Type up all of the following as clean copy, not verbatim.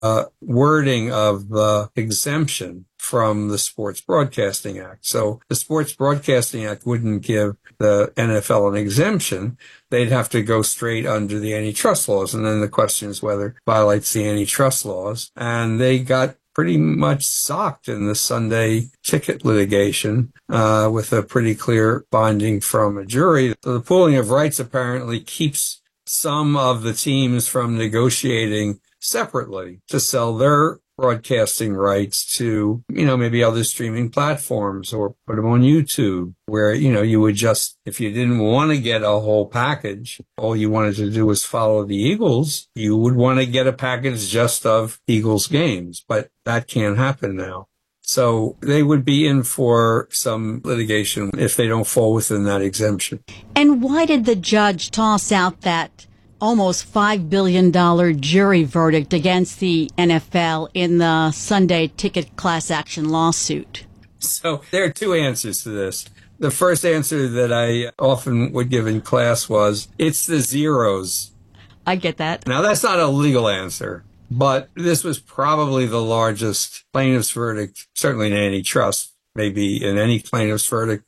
wording of the exemption from the Sports Broadcasting Act. So the Sports Broadcasting Act wouldn't give the NFL an exemption. They'd have to go straight under the antitrust laws. And then the question is whether it violates the antitrust laws. And they got pretty much socked in the Sunday ticket litigation with a pretty clear finding from a jury. So the pooling of rights apparently keeps some of the teams from negotiating separately to sell their broadcasting rights to, maybe other streaming platforms or put them on YouTube where, you would just, if you didn't want to get a whole package, all you wanted to do was follow the Eagles, you would want to get a package just of Eagles games, but that can't happen now. So they would be in for some litigation if they don't fall within that exemption. And why did the judge toss out that almost $5 billion jury verdict against the NFL in the Sunday ticket class action lawsuit? So there are two answers to this. The first answer that I often would give in class was, it's the zeros. I get that. Now, that's not a legal answer, but this was probably the largest plaintiff's verdict, certainly in antitrust, maybe in any plaintiff's verdict.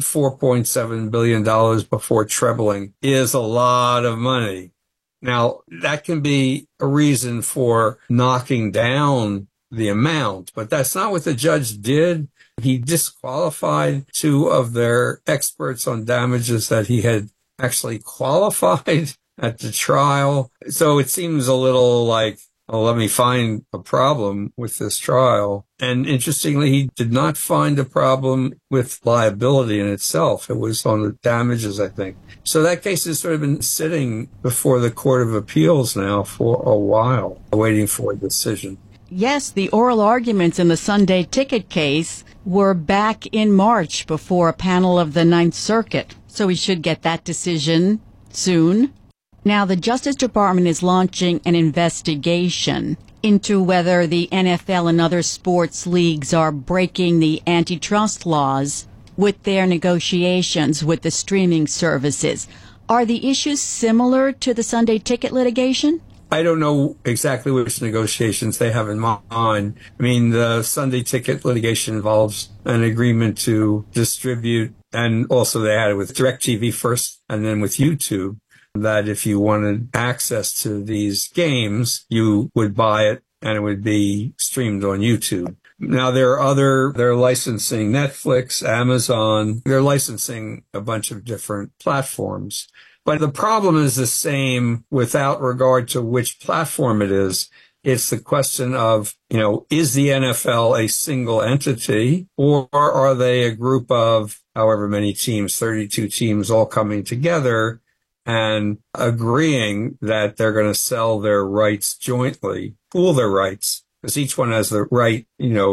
$4.7 billion before trebling is a lot of money. Now, that can be a reason for knocking down the amount, but that's not what the judge did. He disqualified two of their experts on damages that he had actually qualified at the trial. So it seems a little like, let me find a problem with this trial. And interestingly, he did not find a problem with liability in itself. It was on the damages, I think. So that case has sort of been sitting before the Court of Appeals now for a while, waiting for a decision. Yes, the oral arguments in the Sunday ticket case were back in March before a panel of the Ninth Circuit. So we should get that decision soon. Now, the Justice Department is launching an investigation into whether the NFL and other sports leagues are breaking the antitrust laws with their negotiations with the streaming services. Are the issues similar to the Sunday ticket litigation? I don't know exactly which negotiations they have in mind. I mean, the Sunday ticket litigation involves an agreement to distribute, and also they had it with DirecTV first and then with YouTube, that if you wanted access to these games, you would buy it and it would be streamed on YouTube. Now, they're licensing Netflix, Amazon, they're licensing a bunch of different platforms. But the problem is the same without regard to which platform it is. It's the question of, is the NFL a single entity, or are they a group of however many teams, 32 teams all coming together and agreeing that they're going to sell their rights jointly, pool their rights, because each one has the right,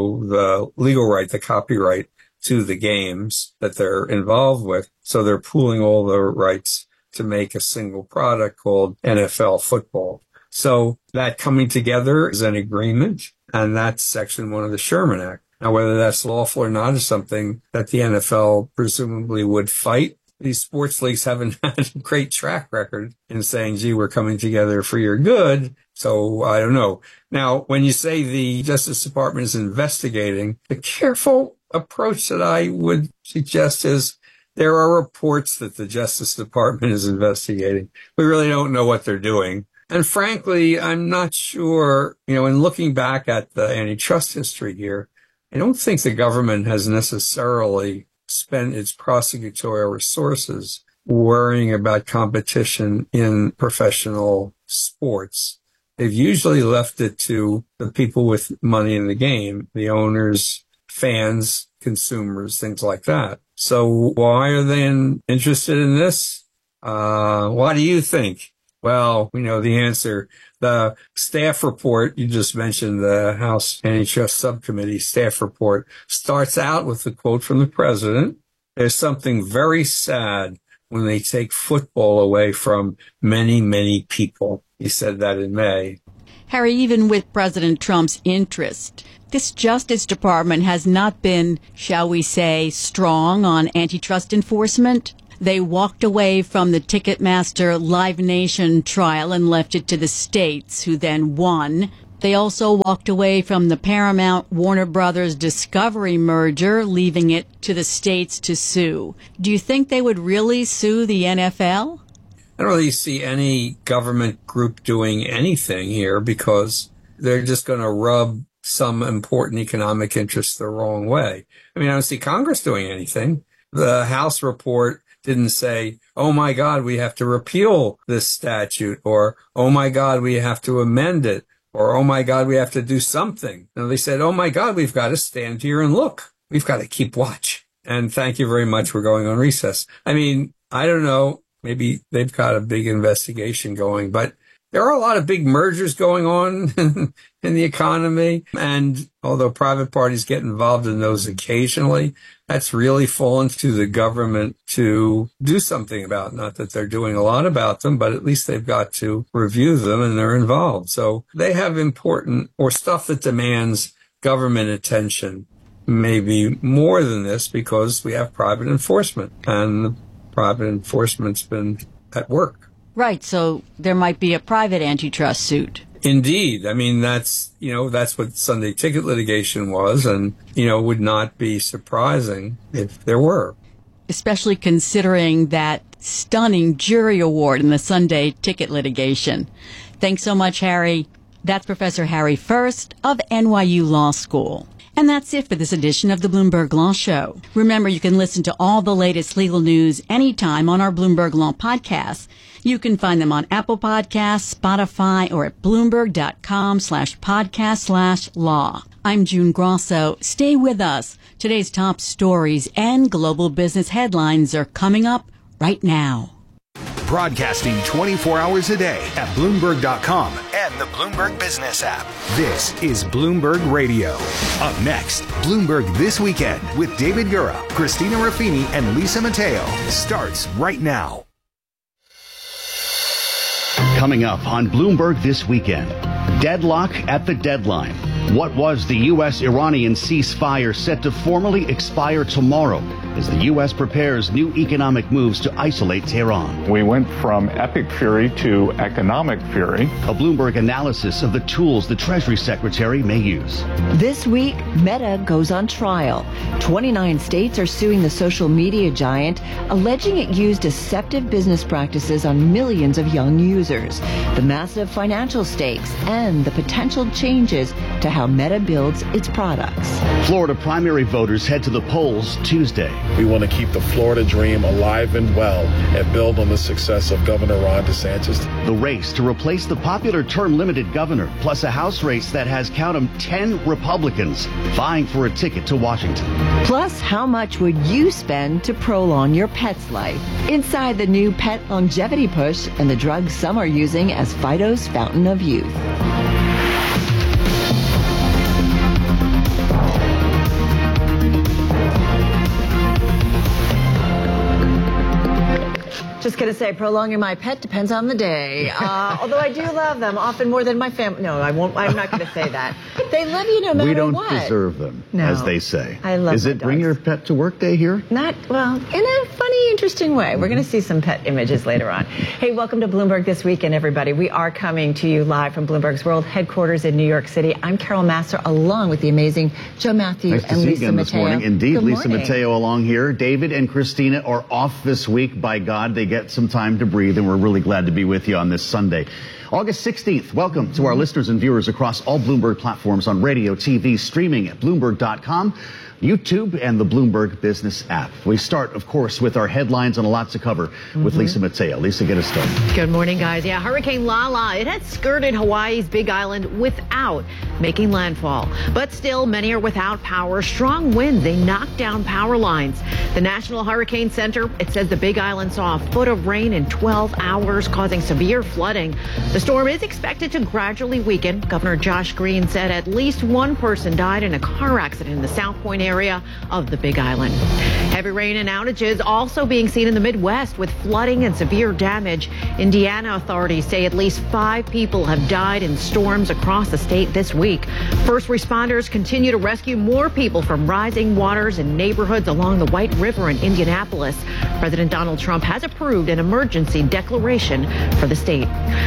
the legal right, the copyright to the games that they're involved with. So they're pooling all the rights to make a single product called NFL football. So that coming together is an agreement, and that's Section 1 of the Sherman Act. Now, whether that's lawful or not is something that the NFL presumably would fight. These sports leagues haven't had a great track record in saying, gee, we're coming together for your good. So I don't know. Now, when you say the Justice Department is investigating, the careful approach that I would suggest is there are reports that the Justice Department is investigating. We really don't know what they're doing. And frankly, I'm not sure, in looking back at the antitrust history here, I don't think the government has necessarily spent its prosecutorial resources worrying about competition in professional sports. They've usually left it to the people with money in the game, the owners, fans, consumers, things like that. So why are they interested in this? Why do you think? Well, we know the answer. The staff report, you just mentioned the House Antitrust Subcommittee staff report, starts out with a quote from the president. There's something very sad when they take football away from many, many people. He said that in May. Harry, even with President Trump's interest, this Justice Department has not been, shall we say, strong on antitrust enforcement. They walked away from the Ticketmaster Live Nation trial and left it to the states, who then won. They also walked away from the Paramount Warner Brothers Discovery merger, leaving it to the states to sue. Do you think they would really sue the NFL? I don't really see any government group doing anything here because they're just going to rub some important economic interests the wrong way. I mean, I don't see Congress doing anything. The House report didn't say, oh my God, we have to repeal this statute, or oh my God, we have to amend it, or oh my God, we have to do something. No, they said, oh my God, we've got to stand here and look. We've got to keep watch. And thank you very much. We're going on recess. I mean, I don't know. Maybe they've got a big investigation going, but there are a lot of big mergers going on in the economy. And although private parties get involved in those occasionally, that's really fallen to the government to do something about. Not that they're doing a lot about them, but at least they've got to review them and they're involved. So they have important or stuff that demands government attention, maybe more than this, because we have private enforcement and the private enforcement's been at work. Right, so there might be a private antitrust suit. Indeed. I mean, that's what Sunday ticket litigation was, and, would not be surprising if there were. Especially considering that stunning jury award in the Sunday ticket litigation. Thanks so much, Harry. That's Professor Harry First of NYU Law School. And that's it for this edition of the Bloomberg Law Show. Remember, you can listen to all the latest legal news anytime on our Bloomberg Law podcast. You can find them on Apple Podcasts, Spotify, or at Bloomberg.com/podcast/law. I'm June Grosso. Stay with us. Today's top stories and global business headlines are coming up right now. Broadcasting 24 hours a day at Bloomberg.com and the Bloomberg Business app. This is Bloomberg Radio. Up next, Bloomberg This Weekend with David Gura, Christina Ruffini, and Lisa Mateo starts right now. Coming up on Bloomberg This Weekend, deadlock at the deadline. What was the U.S.-Iranian ceasefire set to formally expire tomorrow as the U.S. prepares new economic moves to isolate Tehran? We went from epic fury to economic fury. A Bloomberg analysis of the tools the Treasury Secretary may use. This week, Meta goes on trial. 29 states are suing the social media giant, alleging it used deceptive business practices on millions of young users. The massive financial stakes and the potential changes to how Meta builds its products. Florida primary voters head to the polls Tuesday. We want to keep the Florida dream alive and well and build on the success of Governor Ron DeSantis. The race to replace the popular term-limited governor, plus a House race that has, count 'em, 10 Republicans vying for a ticket to Washington. Plus, how much would you spend to prolong your pet's life? Inside the new pet longevity push and the drug some are using as Fido's fountain of youth. Just going to say, prolonging my pet depends on the day. Although I do love them, often more than my family. No, I won't. I'm not going to say that. They love you no matter what. We don't deserve them, as they say. I love Is it dogs. Bring your pet to work day here? Not, well, in a funny, interesting way. We're going to see some pet images later on. Hey, welcome to Bloomberg This Weekend, everybody. We are coming to you live from Bloomberg's World Headquarters in New York City. I'm Carol Massar, along with the amazing Joe Matthew nice and Lisa again Mateo. This morning. Indeed, Good Lisa morning. Mateo along here. David and Christina are off this week. By God, they get some time to breathe, and we're really glad to be with you on this Sunday. August 16th, welcome to our listeners and viewers across all Bloomberg platforms on radio, TV, streaming at Bloomberg.com, YouTube, and the Bloomberg Business app. We start, of course, with our headlines and a lot to cover with Lisa Mateo. Lisa, get us started. Good morning, guys. Yeah, Hurricane Lala, it had skirted Hawaii's Big Island without making landfall. But still, many are without power. Strong winds, they knocked down power lines. The National Hurricane Center, it says the Big Island saw a foot of rain in 12 hours, causing severe flooding. The storm is expected to gradually weaken. Governor Josh Green said at least one person died in a car accident in the South Point area of the Big Island. Heavy rain and outages also being seen in the Midwest with flooding and severe damage. Indiana authorities say at least 5 people have died in storms across the state this week. First responders continue to rescue more people from rising waters in neighborhoods along the White River in Indianapolis. President Donald Trump has approved an emergency declaration for the state. Rescue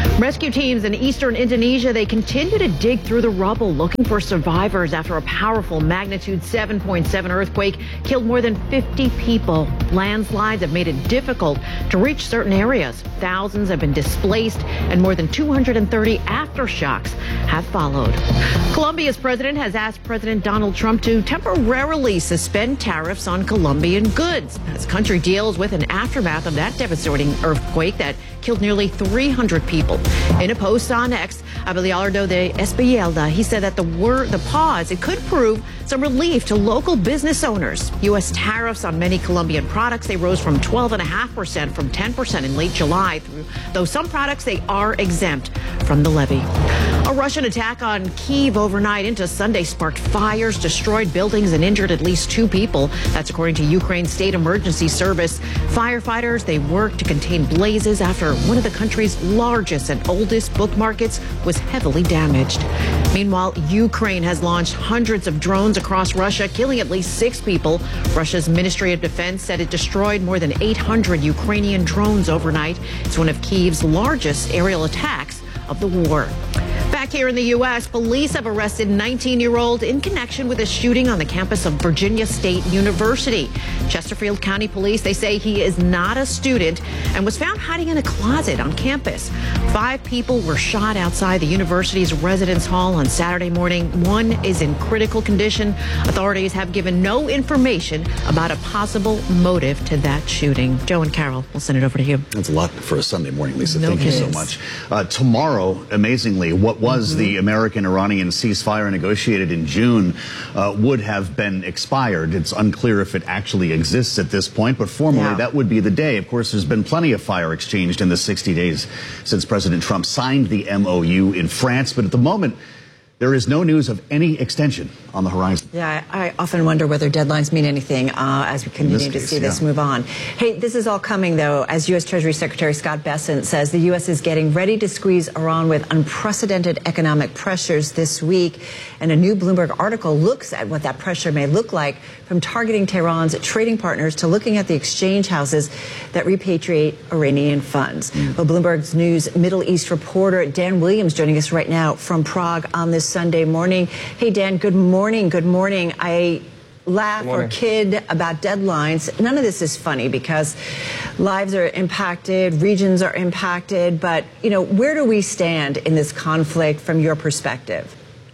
Rescue teams in eastern Indonesia, they continue to dig through the rubble looking for survivors after a powerful magnitude 7.7 earthquake killed more than 50 people. Landslides have made it difficult to reach certain areas. Thousands have been displaced and more than 230 aftershocks have followed. Colombia's president has asked President Donald Trump to temporarily suspend tariffs on Colombian goods as the country deals with an aftermath of that devastating earthquake that killed nearly 300 people. In a post on X, Abelardo de Espeleta, he said that the pause, it could prove some relief to local business owners. U.S. tariffs on many Colombian products, they rose from 12.5% from 10% in late July, though some products, they are exempt from the levy. A Russian attack on Kyiv overnight into Sunday sparked fires, destroyed buildings, and injured at least 2 people. That's according to Ukraine's State Emergency Service. Firefighters, they worked to contain blazes after one of the country's largest and oldest book markets was heavily damaged. Meanwhile, Ukraine has launched hundreds of drones across Russia, killing at least 6 people. Russia's Ministry of Defense said it destroyed more than 800 Ukrainian drones overnight. It's one of Kyiv's largest aerial attacks of the war. Back here in the U.S., police have arrested 19-year-old in connection with a shooting on the campus of Virginia State University. Chesterfield County Police, they say he is not a student and was found hiding in a closet on campus. 5 people were shot outside the university's residence hall on Saturday morning. 1 is in critical condition. Authorities have given no information about a possible motive to that shooting. Joe and Carol, we'll send it over to you. That's a lot for a Sunday morning, Lisa. Thank you so much. Tomorrow, amazingly, what was the American-Iranian ceasefire negotiated in June would have been expired. It's unclear if it actually exists at this point, but formally that would be the day. Of course, there's been plenty of fire exchanged in the 60 days since President Trump signed the MOU in France, but at the moment, there is no news of any extension on the horizon. Yeah, I often wonder whether deadlines mean anything as we continue to see this move on. Hey, this is all coming, though, as U.S. Treasury Secretary Scott Bessent says the U.S. is getting ready to squeeze Iran with unprecedented economic pressures this week. And a new Bloomberg article looks at what that pressure may look like, from targeting Tehran's trading partners to looking at the exchange houses that repatriate Iranian funds. Well, Bloomberg's News Middle East reporter Dan Williams joining us right now from Prague on this Sunday morning. Hey, Dan, good morning. Good morning. I laugh or kid about deadlines. None of this is funny because lives are impacted, regions are impacted. But, you know, where do we stand in this conflict from your perspective?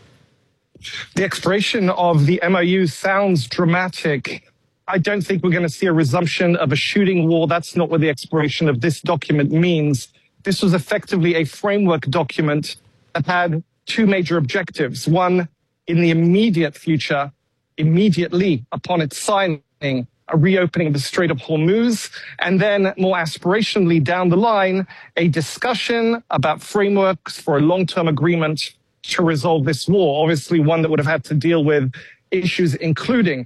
The expiration of the MOU sounds dramatic. I don't think we're going to see a resumption of a shooting war. That's not what the expiration of this document means. This was effectively a framework document that had 2 major objectives. One, in the immediate future, immediately upon its signing, a reopening of the Strait of Hormuz, and then more aspirationally down the line, a discussion about frameworks for a long-term agreement to resolve this war. Obviously, one that would have had to deal with issues including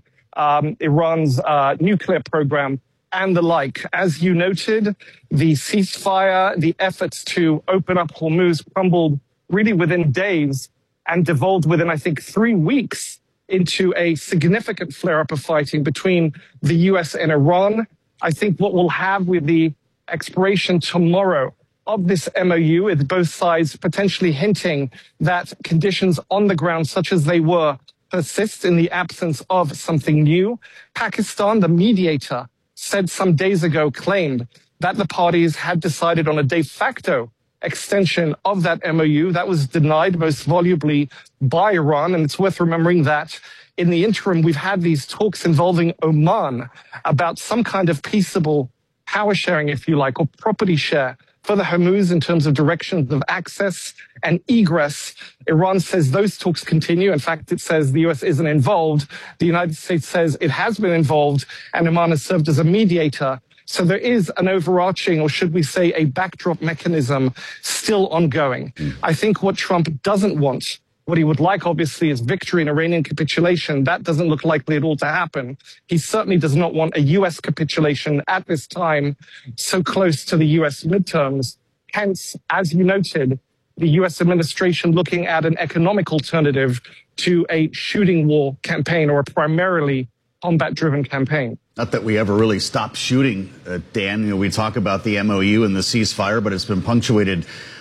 Iran's nuclear program and the like. As you noted, the ceasefire, the efforts to open up Hormuz crumbled really within days and devolved within, I think, 3 weeks into a significant flare-up of fighting between the U.S. and Iran. I think what we'll have with the expiration tomorrow of this MOU is both sides potentially hinting that conditions on the ground, such as they were, persist in the absence of something new. Pakistan, the mediator, said some days ago, claimed that the parties had decided on a de facto extension of that MOU. That was denied most volubly by Iran. And it's worth remembering that in the interim, we've had these talks involving Oman about some kind of peaceable power sharing, if you like, or property share for the Hormuz in terms of directions of access and egress. Iran says those talks continue. In fact, it says the U.S. isn't involved. The United States says it has been involved, and Oman has served as a mediator. So there is an overarching, or should we say a backdrop mechanism still ongoing. I think what Trump doesn't want, what he would like, obviously, is victory and Iranian capitulation. That doesn't look likely at all to happen. He certainly does not want a U.S. capitulation at this time, so close to the U.S. midterms. Hence, as you noted, the U.S. administration looking at an economic alternative to a shooting war campaign or a primarily combat-driven campaign. Not that we ever really stopped shooting, Dan. You know, we talk about the MOU and the ceasefire, but it's been punctuated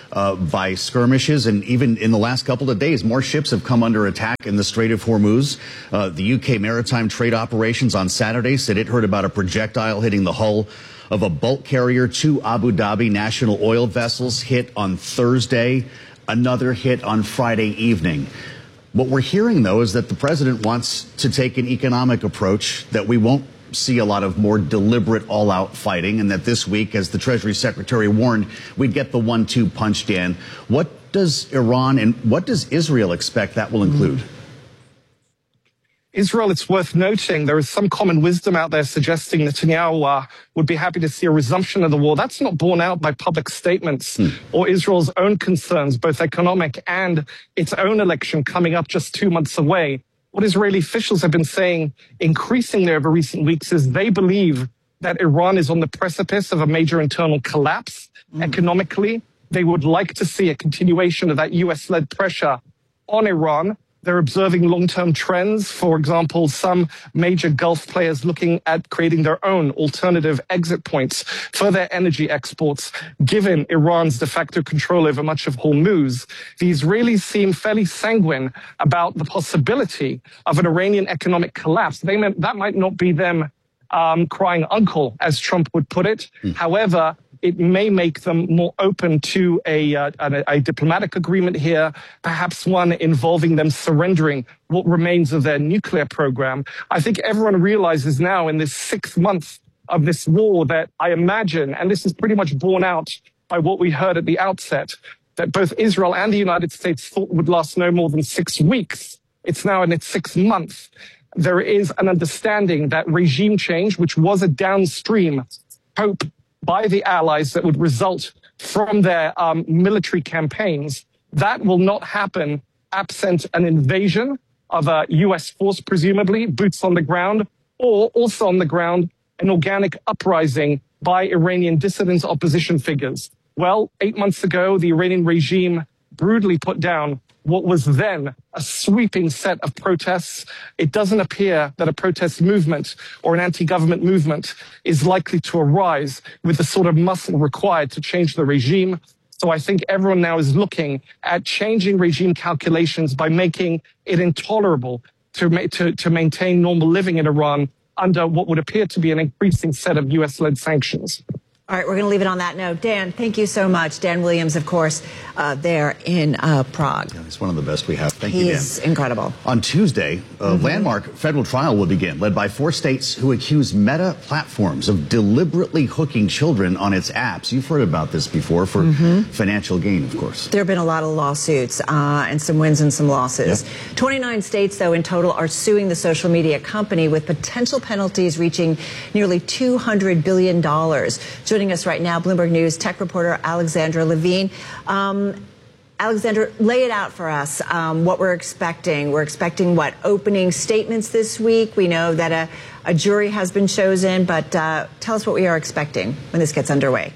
by skirmishes. And even in the last couple of days, more ships have come under attack in the Strait of Hormuz. The UK Maritime Trade Operations on Saturday said it heard about a projectile hitting the hull of a bulk carrier. 2 Abu Dhabi national oil vessels hit on Thursday, another hit on Friday evening. What we're hearing, though, is that the president wants to take an economic approach, that we won't see a lot of more deliberate all-out fighting, and that this week, as the Treasury Secretary warned, we'd get the 1-2 punch, Dan. What does Iran and what does Israel expect that will include? Israel, it's worth noting, there is some common wisdom out there suggesting Netanyahu would be happy to see a resumption of the war. That's not borne out by public statements or Israel's own concerns, both economic and its own election coming up just 2 months away. What Israeli officials have been saying increasingly over recent weeks is they believe that Iran is on the precipice of a major internal collapse economically. They would like to see a continuation of that US-led pressure on Iran. They're observing long-term trends. For example, some major Gulf players looking at creating their own alternative exit points for their energy exports, given Iran's de facto control over much of Hormuz. The Israelis seem fairly sanguine about the possibility of an Iranian economic collapse. That might not be them crying uncle, as Trump would put it. However, it may make them more open to a diplomatic agreement here, perhaps one involving them surrendering what remains of their nuclear program. I think everyone realizes now in this 6th month of this war that I imagine, and this is pretty much borne out by what we heard at the outset, that both Israel and the United States thought would last no more than 6 weeks. It's now in its 6th month. There is an understanding that regime change, which was a downstream hope by the allies that would result from their military campaigns, that will not happen absent an invasion of a U.S. force, presumably, boots on the ground, or also on the ground, an organic uprising by Iranian dissidents, opposition figures. Well, 8 months ago, the Iranian regime brutally put down what was then a sweeping set of protests. It doesn't appear that a protest movement or an anti-government movement is likely to arise with the sort of muscle required to change the regime. So I think everyone now is looking at changing regime calculations by making it intolerable to maintain normal living in Iran under what would appear to be an increasing set of U.S.-led sanctions. All right, we're going to leave it on that note. Dan, thank you so much. Dan Williams, of course, there in Prague. Yeah, he's one of the best we have. Thank you, Dan. He's incredible. On Tuesday, a landmark federal trial will begin, led by 4 states who accuse Meta platforms of deliberately hooking children on its apps. You've heard about this before for financial gain, of course. There have been a lot of lawsuits and some wins and some losses. Yep. 29 states, though, in total are suing the social media company with potential penalties reaching nearly $200 billion. Joining us right now, Bloomberg News tech reporter Alexandra Levine. Alexandra, lay it out for us, what we're expecting. We're expecting, what, opening statements this week? We know that a jury has been chosen, but tell us what we are expecting when this gets underway.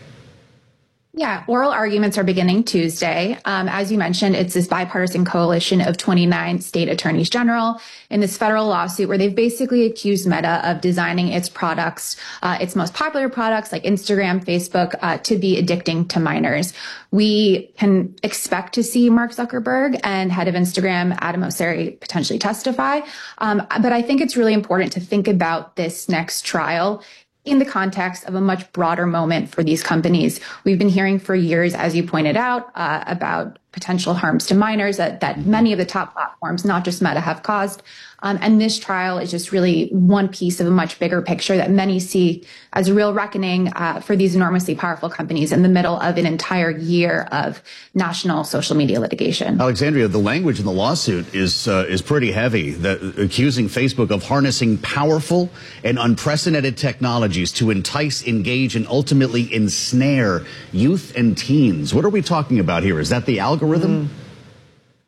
Yeah, oral arguments are beginning Tuesday. As you mentioned, it's this bipartisan coalition of 29 state attorneys general in this federal lawsuit where they've basically accused Meta of designing its products, its most popular products like Instagram, Facebook, to be addicting to minors. We can expect to see Mark Zuckerberg and head of Instagram, Adam Mosseri, potentially testify. But I think it's really important to think about this next trial in the context of a much broader moment for these companies. We've been hearing for years, as you pointed out, about potential harms to minors that many of the top platforms, not just Meta, have caused. And this trial is just really one piece of a much bigger picture that many see as a real reckoning for these enormously powerful companies in the middle of an entire year of national social media litigation. Alexandria, the language in the lawsuit is pretty heavy, accusing Facebook of harnessing powerful and unprecedented technologies to entice, engage, and ultimately ensnare youth and teens. What are we talking about here? Is that the algorithm?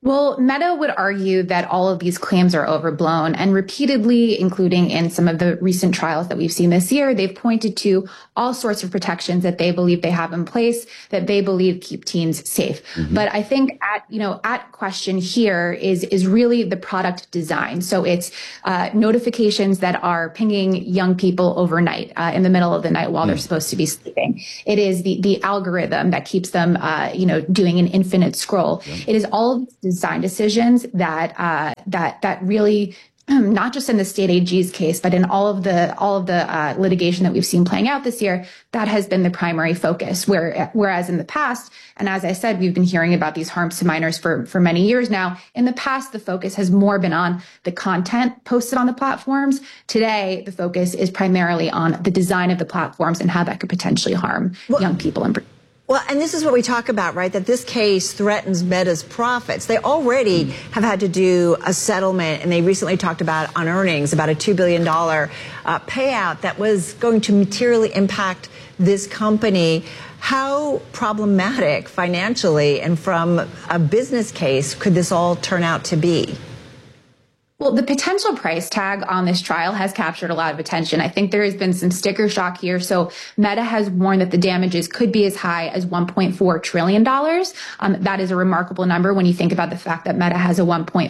Well, Meta would argue that all of these claims are overblown, and repeatedly, including in some of the recent trials that we've seen this year, they've pointed to all sorts of protections that they believe they have in place that they believe keep teens safe. Mm-hmm. But I think at question here is really the product design. So it's notifications that are pinging young people overnight in the middle of the night while they're supposed to be sleeping. It is the algorithm that keeps them doing an infinite scroll. Yeah. It is all of these design decisions that really, not just in the state AG's case, but in all of the litigation that we've seen playing out this year, that has been the primary focus. Whereas in the past, and as I said, we've been hearing about these harms to minors for many years now. In the past, the focus has more been on the content posted on the platforms. Today, the focus is primarily on the design of the platforms and how that could potentially harm young people in particular. Well, and this is what we talk about, right? That this case threatens Meta's profits. They already have had to do a settlement, and they recently talked about on earnings about a $2 billion payout that was going to materially impact this company. How problematic financially and from a business case could this all turn out to be? Well, the potential price tag on this trial has captured a lot of attention. I think there has been some sticker shock here. So Meta has warned that the damages could be as high as $1.4 trillion. That is a remarkable number when you think about the fact that Meta has a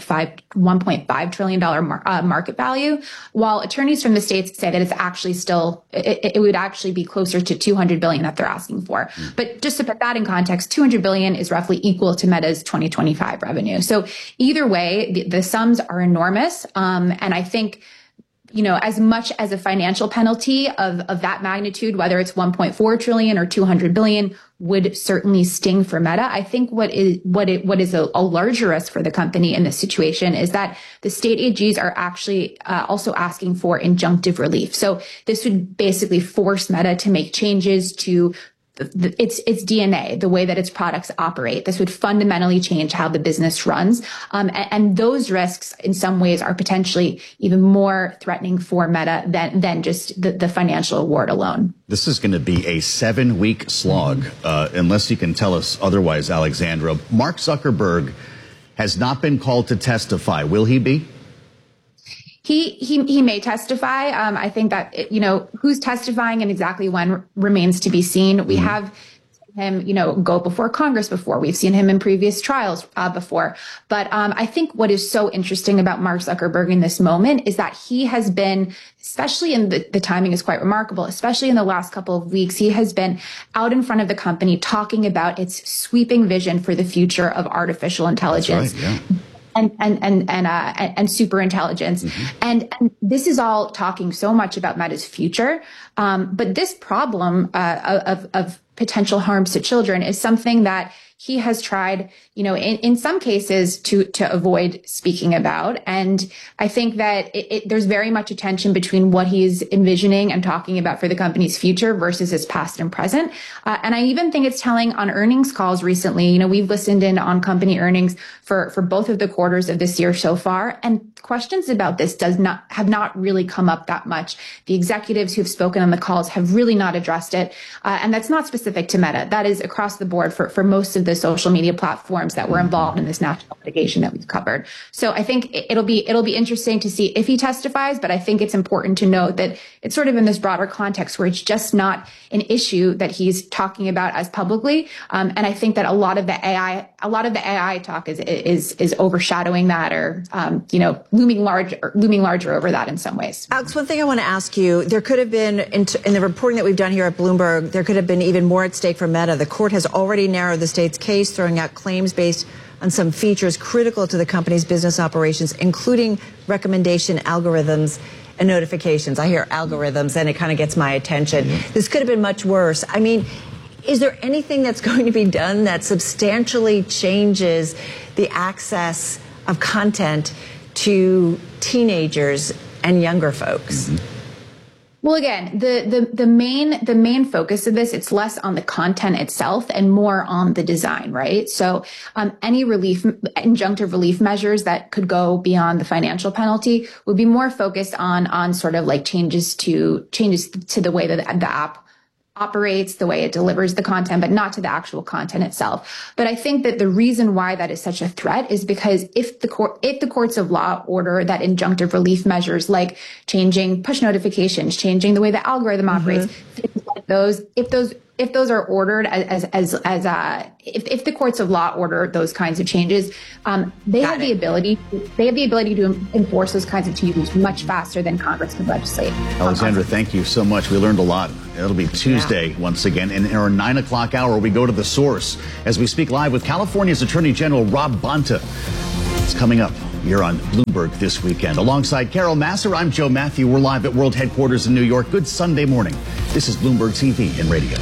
$1.5 trillion market value, while attorneys from the states say that it's actually still, it would actually be closer to $200 billion that they're asking for. But just to put that in context, $200 billion is roughly equal to Meta's 2025 revenue. So either way, the sums are enormous. And I think, as much as a financial penalty of that magnitude, whether it's 1.4 trillion or 200 billion, would certainly sting for Meta. I think what is a larger risk for the company in this situation is that the state AGs are actually also asking for injunctive relief. So this would basically force Meta to make changes to its DNA, the way that its products operate. This would fundamentally change how the business runs. And those risks in some ways are potentially even more threatening for Meta than just the financial award alone. This is going to be a 7-week slog, unless you can tell us otherwise, Alexandra. Mark Zuckerberg has not been called to testify. Will he be? He may testify. I think that, who's testifying and exactly when remains to be seen. We have him, go before Congress before. We've seen him in previous trials before. But I think what is so interesting about Mark Zuckerberg in this moment is that he has been, especially in the timing is quite remarkable, especially in the last couple of weeks, he has been out in front of the company talking about its sweeping vision for the future of artificial intelligence. That's right, yeah. And super intelligence. Mm-hmm. And this is all talking so much about Meta's future. But this problem of potential harms to children is something that he has tried, in some cases to avoid speaking about. And I think that there's very much a tension between what he's envisioning and talking about for the company's future versus his past and present. And I even think it's telling on earnings calls recently. We've listened in on company earnings for both of the quarters of this year so far, and questions about this have not really come up that much. The executives who've spoken on the calls have really not addressed it. And that's not specific to Meta. That is across the board for most of the social media platforms that were involved in this national litigation that we've covered. So I think it'll be interesting to see if he testifies, but I think it's important to note that it's sort of in this broader context where it's just not an issue that he's talking about as publicly. And I think that a lot of the AI talk is overshadowing that, or looming larger over that in some ways. Alex, one thing I want to ask you, there could have been in the reporting that we've done here at Bloomberg, there could have been even more at stake for Meta. The court has already narrowed the state's case, throwing out claims based on some features critical to the company's business operations, including recommendation algorithms and notifications. I hear algorithms and it kind of gets my attention. This could have been much worse. I mean, is there anything that's going to be done that substantially changes the access of content to teenagers and younger folks? Mm-hmm. Well, again, the main focus of this, it's less on the content itself and more on the design, right? So any injunctive relief measures that could go beyond the financial penalty would be more focused on sort of like changes to the way that the app operates, the way it delivers the content, but not to the actual content itself. But I think that the reason why that is such a threat is because if the courts of law order that injunctive relief measures like changing push notifications, changing the way the algorithm operates, things like those, if those are ordered if the courts of law order those kinds of changes, they have the ability to enforce those kinds of changes much faster than Congress can legislate. Alexandra, thank you so much. We learned a lot. It'll be Tuesday once again. And in our 9 o'clock hour, we go to the source as we speak live with California's Attorney General Rob Bonta. It's coming up here on Bloomberg This Weekend. Alongside Carol Masser, I'm Joe Matthew. We're live at World Headquarters in New York. Good Sunday morning. This is Bloomberg TV and radio.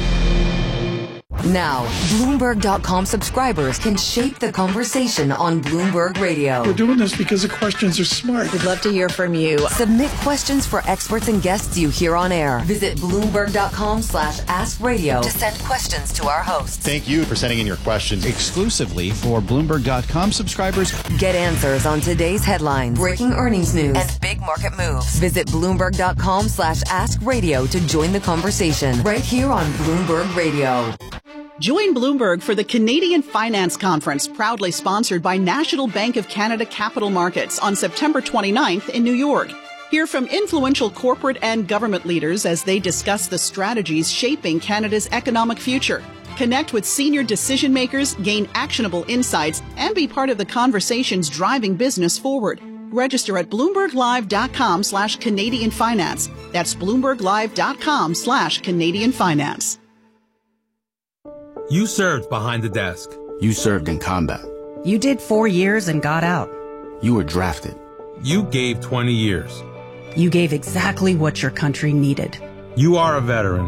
Now, Bloomberg.com subscribers can shape the conversation on Bloomberg Radio. We're doing this because the questions are smart. We'd love to hear from you. Submit questions for experts and guests you hear on air. Visit Bloomberg.com/AskRadio to send questions to our hosts. Thank you for sending in your questions exclusively for Bloomberg.com subscribers. Get answers on today's headlines, breaking earnings news, and big market moves. Visit Bloomberg.com/AskRadio to join the conversation right here on Bloomberg Radio. Join Bloomberg for the Canadian Finance Conference, proudly sponsored by National Bank of Canada Capital Markets on September 29th in New York. Hear from influential corporate and government leaders as they discuss the strategies shaping Canada's economic future. Connect with senior decision makers, gain actionable insights, and be part of the conversations driving business forward. Register at BloombergLive.com/Canadian Finance. That's BloombergLive.com/Canadian Finance. You served behind the desk. You served in combat. You did 4 years and got out. You were drafted. You gave 20 years. You gave exactly what your country needed. You are a veteran.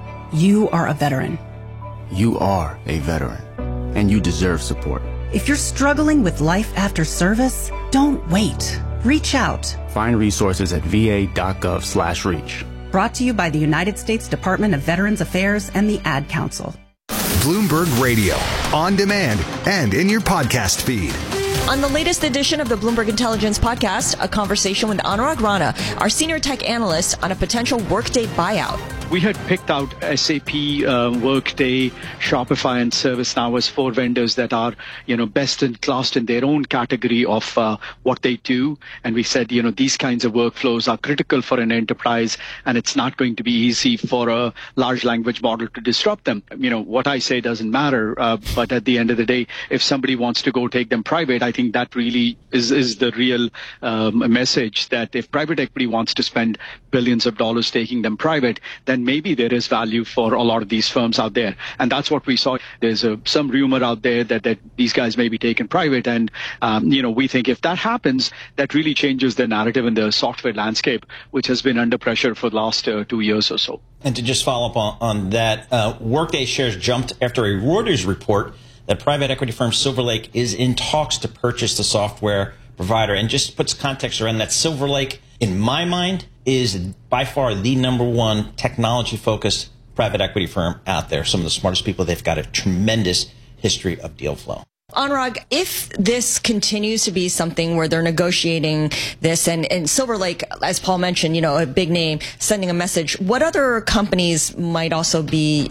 You are a veteran. You are a veteran. And you deserve support. If you're struggling with life after service, don't wait. Reach out. Find resources at va.gov/reach. Brought to you by the United States Department of Veterans Affairs and the Ad Council. Bloomberg Radio, on demand and in your podcast feed. On the latest edition of the Bloomberg Intelligence Podcast, a conversation with Anurag Rana, our senior tech analyst, on a potential Workday buyout. We had picked out SAP, Workday, Shopify, and ServiceNow as 4 vendors that are, best in class in their own category of what they do. And we said, these kinds of workflows are critical for an enterprise, and it's not going to be easy for a large language model to disrupt them. What I say doesn't matter, but at the end of the day, if somebody wants to go take them private, I think that really is the real message, that if private equity wants to spend billions of dollars taking them private, then maybe there is value for a lot of these firms out there. And that's what we saw. There's some rumor out there that these guys may be taken private. And, we think if that happens, that really changes the narrative in the software landscape, which has been under pressure for the last 2 years or so. And to just follow up on that, Workday shares jumped after a Reuters report that private equity firm Silver Lake is in talks to purchase the software provider. And just puts context around that, Silver Lake, in my mind, is by far the number one technology-focused private equity firm out there. Some of the smartest people. They've got a tremendous history of deal flow. Anurag, if this continues to be something where they're negotiating this, and Silver Lake, as Paul mentioned, a big name, sending a message, what other companies might also be,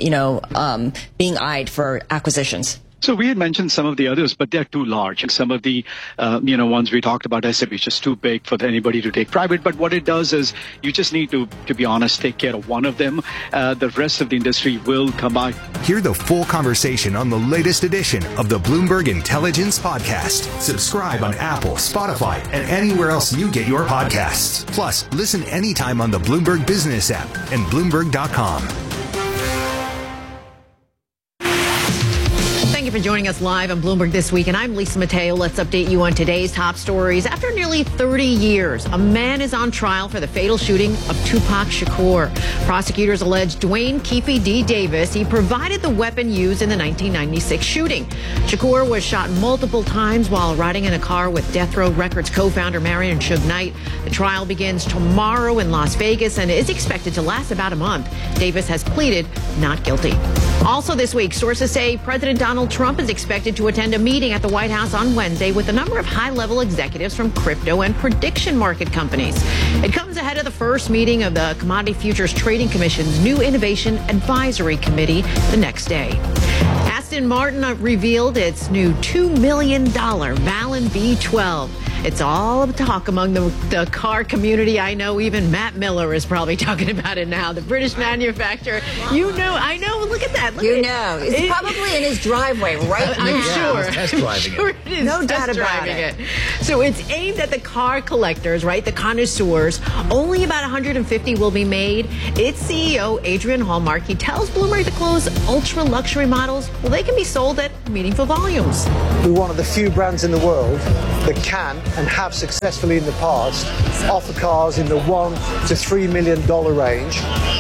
being eyed for acquisitions? So we had mentioned some of the others, but they're too large. And some of the, ones we talked about, SAP is just too big for anybody to take private. But what it does is you just need to be honest, take care of one of them. The rest of the industry will come by. Hear the full conversation on the latest edition of the Bloomberg Intelligence Podcast. Subscribe on Apple, Spotify, and anywhere else you get your podcasts. Plus, listen anytime on the Bloomberg Business app and Bloomberg.com. Thank you for joining us live on Bloomberg This Week, and I'm Lisa Mateo. Let's update you on today's top stories. After nearly 30 years, a man is on trial for the fatal shooting of Tupac Shakur. Prosecutors allege Dwayne Keefe D. Davis, he provided the weapon used in the 1996 shooting. Shakur was shot multiple times while riding in a car with Death Row Records co-founder Marion Suge Knight. The trial begins tomorrow in Las Vegas and is expected to last about a month. Davis has pleaded not guilty. Also this week, sources say President Donald Trump Trump is expected to attend a meeting at the White House on Wednesday with a number of high-level executives from crypto and prediction market companies. It comes ahead of the first meeting of the Commodity Futures Trading Commission's new Innovation Advisory Committee the next day. Aston Martin revealed its new $2 million Valin V12. It's all talk among the car community. I know even Matt Miller is probably talking about it now. The British manufacturer. You know, I know. Look at that. It's probably in his driveway right now. I'm sure. Test driving it. It is. No doubt about it. So it's aimed at the car collectors, right? The connoisseurs. Only about 150 will be made. Its CEO, Adrian Hallmark, he tells Bloomberg the close ultra luxury models, well, they can be sold at meaningful volumes. We're one of the few brands in the world that can and have successfully in the past offer cars in the $1 to $3 million range